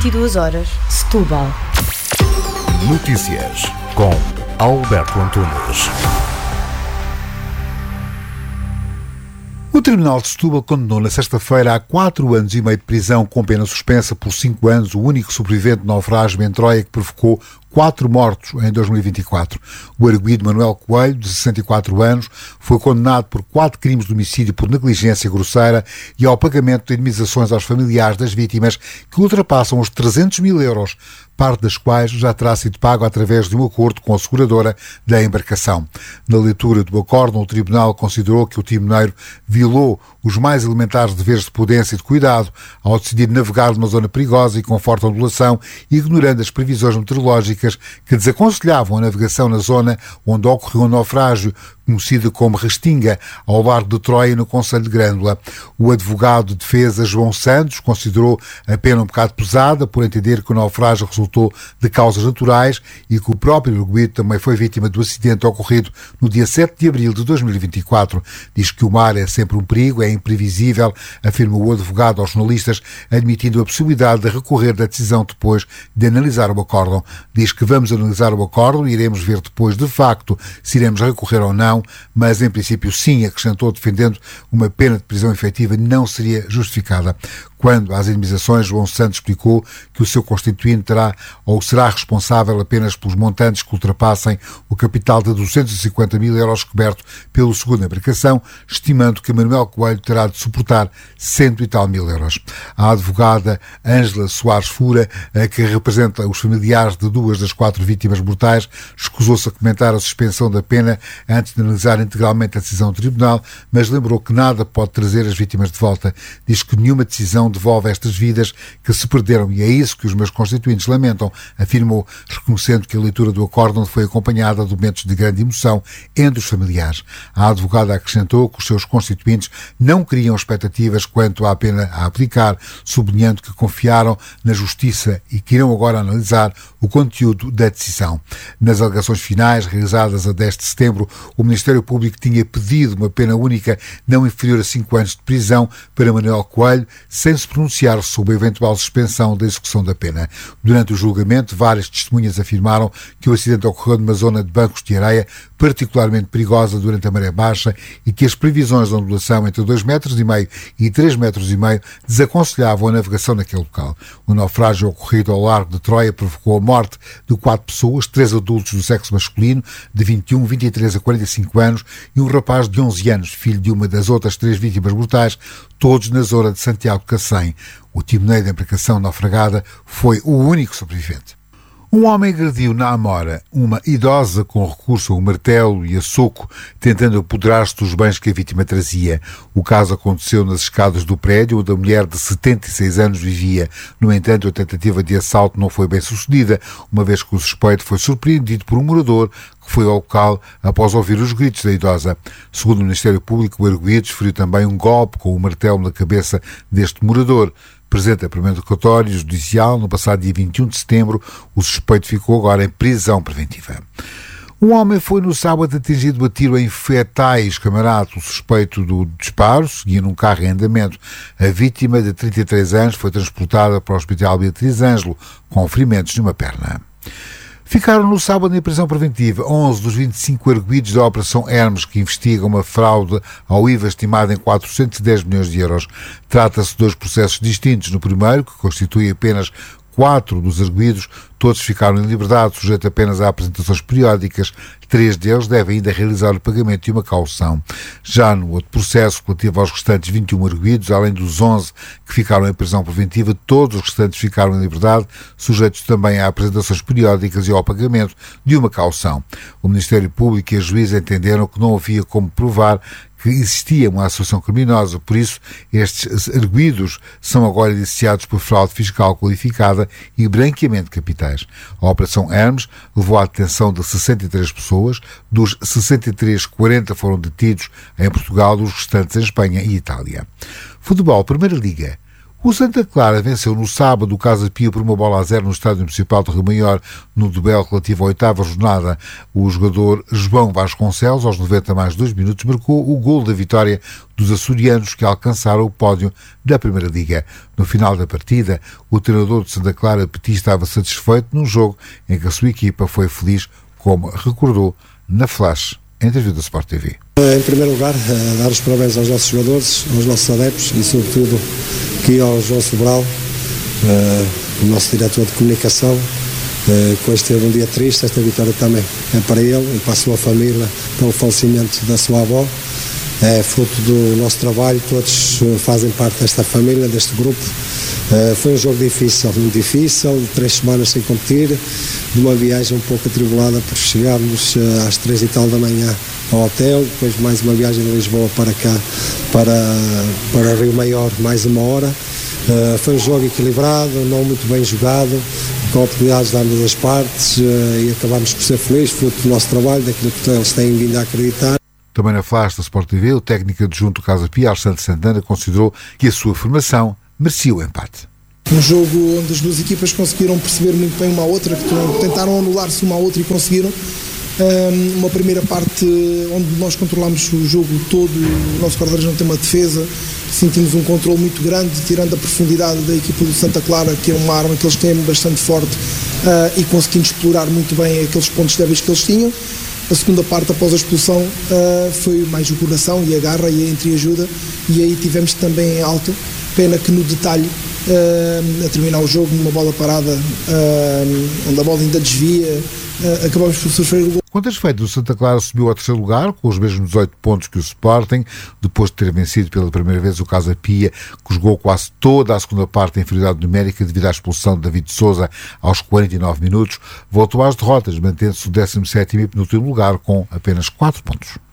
22 horas, Setúbal. Notícias com Alberto Antunes. O Tribunal de Setúbal condenou na sexta-feira a 4 anos e meio de prisão com pena suspensa por 5 anos o único sobrevivente do naufrágio em Troia que provocou 4 mortos em 2024. O arguido Manuel Coelho, de 64 anos, foi condenado por 4 crimes de homicídio por negligência grosseira e ao pagamento de indemnizações aos familiares das vítimas que ultrapassam os 300 mil euros, parte das quais já terá sido pago através de um acordo com a seguradora da embarcação. Na leitura do acórdão, o Tribunal considerou que o timoneiro violou os mais elementares deveres de prudência e de cuidado ao decidir navegar numa zona perigosa e com forte ondulação, ignorando as previsões meteorológicas que desaconselhavam a navegação na zona onde ocorreu o naufrágio, conhecido como Restinga, ao largo de Troia, no concelho de Grândola. O advogado de defesa João Santos considerou a pena um bocado pesada por entender que o naufrágio resultou de causas naturais e que o próprio arguido também foi vítima do acidente ocorrido no dia 7 de abril de 2024. Diz que o mar é sempre um perigo, é imprevisível, afirma o advogado aos jornalistas, admitindo a possibilidade de recorrer da decisão depois de analisar o acórdão. Diz que vamos analisar o acórdão e iremos ver depois, de facto, se iremos recorrer ou não, mas em princípio sim, acrescentou, defendendo uma pena de prisão efetiva não seria justificada. Quando às indemnizações, João Santos explicou que o seu constituinte terá ou será responsável apenas pelos montantes que ultrapassem o capital de 250 mil euros coberto pelo segundo embarcação, estimando que Manuel Coelho terá de suportar 100 e tal mil euros. A advogada Ângela Soares Fura, que representa os familiares de 2 das 4 vítimas mortais, escusou-se a comentar a suspensão da pena antes de analisar integralmente a decisão do tribunal, mas lembrou que nada pode trazer as vítimas de volta. Diz que nenhuma decisão devolve estas vidas que se perderam e é isso que os meus constituintes lamentam, afirmou, reconhecendo que a leitura do acórdão foi acompanhada de momentos de grande emoção entre os familiares. A advogada acrescentou que os seus constituintes não criam expectativas quanto à pena a aplicar, sublinhando que confiaram na justiça e que irão agora analisar o conteúdo da decisão. Nas alegações finais, realizadas a 10 de setembro, o Ministério Público tinha pedido uma pena única não inferior a 5 anos de prisão para Manuel Coelho, sem se pronunciar sobre a eventual suspensão da execução da pena. Durante o julgamento, várias testemunhas afirmaram que o acidente ocorreu numa zona de bancos de areia particularmente perigosa durante a maré baixa e que as previsões de ondulação entre 2,5 metros e 3,5 metros desaconselhavam a navegação naquele local. O naufrágio ocorrido ao largo de Troia provocou a morte de 4 pessoas, 3 adultos do sexo masculino, de 21, 23 a 45 anos, e um rapaz de 11 anos, filho de uma das outras 3 vítimas mortais, todos na zona de Santiago de Cacém. O timoneiro da embarcação naufragada foi o único sobrevivente. Um homem agrediu na Amora uma idosa com recurso a um martelo e a soco, tentando apoderar-se dos bens que a vítima trazia. O caso aconteceu nas escadas do prédio onde a mulher de 76 anos vivia. No entanto, a tentativa de assalto não foi bem sucedida, uma vez que o suspeito foi surpreendido por um morador que foi ao local após ouvir os gritos da idosa. Segundo o Ministério Público, o arguido desferiu também um golpe com o martelo na cabeça deste morador. Presente a primeiro interrogatório judicial no passado dia 21 de setembro, o suspeito ficou agora em prisão preventiva. Um homem foi no sábado atingido a tiro em Fetais, Camarato. O suspeito do disparo seguia num carro em andamento. A vítima, de 33 anos, foi transportada para o Hospital Beatriz Ângelo, com ferimentos numa perna. Ficaram no sábado em prisão preventiva 11 dos 25 arguidos da Operação Hermes, que investiga uma fraude ao IVA estimada em 410 milhões de euros. Trata-se de 2 processos distintos. No primeiro, que constitui apenas 4 dos arguidos, todos ficaram em liberdade, sujeitos apenas a apresentações periódicas. 3 deles devem ainda realizar o pagamento de uma caução. Já no outro processo, relativo aos restantes 21 arguidos, além dos 11 que ficaram em prisão preventiva, todos os restantes ficaram em liberdade, sujeitos também a apresentações periódicas e ao pagamento de uma caução. O Ministério Público e a juíza entenderam que não havia como provar que existia uma associação criminosa, por isso estes arguidos são agora indiciados por fraude fiscal qualificada e branqueamento de capitais. A Operação Hermes levou à detenção de 63 pessoas, dos 63, 40 foram detidos em Portugal, os restantes em Espanha e Itália. Futebol, Primeira Liga. O Santa Clara venceu no sábado o Casa Pia por 1-0 no Estádio Municipal de Rio Maior, no duelo relativo à 8ª jornada. O jogador João Vasconcelos, aos 90 mais 2 minutos, marcou o gol da vitória dos açorianos que alcançaram o pódio da Primeira Liga. No final da partida, o treinador de Santa Clara, Petit, estava satisfeito num jogo em que a sua equipa foi feliz, como recordou na Flash, entrevista da Sport TV. Em primeiro lugar, dar os parabéns aos nossos jogadores, aos nossos adeptos e, sobretudo, aqui ao João Sobral, o nosso diretor de comunicação, que hoje teve um dia triste. Esta vitória também é para ele e para a sua família, pelo falecimento da sua avó. É fruto do nosso trabalho, todos fazem parte desta família, deste grupo. Foi um jogo difícil, muito difícil, 3 semanas sem competir, de uma viagem um pouco atribulada por chegarmos às 3 e tal da manhã ao hotel, depois mais uma viagem de Lisboa para cá, para Rio Maior, mais 1 hora. Foi um jogo equilibrado, não muito bem jogado, com oportunidades de ambas as partes, e acabámos por ser felizes, fruto do nosso trabalho, daquilo que eles têm vindo a acreditar. Também na Flash da Sport TV, o técnico adjunto do Casa Pia, Alexandre Santana, considerou que a sua formação merecia o empate. Um jogo onde as duas equipas conseguiram perceber muito bem uma à outra, que tentaram anular-se uma à outra e conseguiram. Uma primeira parte onde nós controlámos o jogo todo, o nosso guarda-redes não tem uma defesa, sentimos um controle muito grande, tirando a profundidade da equipa do Santa Clara, que é uma arma que eles têm bastante forte, e conseguimos explorar muito bem aqueles pontos débeis que eles tinham. A segunda parte, após a expulsão, foi mais o coração e a garra e a entreajuda, e aí tivemos também em alto. Pena que no detalhe, a terminar o jogo, numa bola parada, onde a bola ainda desvia, acabamos por sofrer o gol. Quanto a efeito, o Santa Clara subiu ao 3º lugar, com os mesmos 18 pontos que o Sporting, depois de ter vencido pela primeira vez o Casa Pia, que jogou quase toda a segunda parte em inferioridade numérica devido à expulsão de David Sousa aos 49 minutos, voltou às derrotas, mantendo-se o 17º e penúltimo lugar com apenas 4 pontos.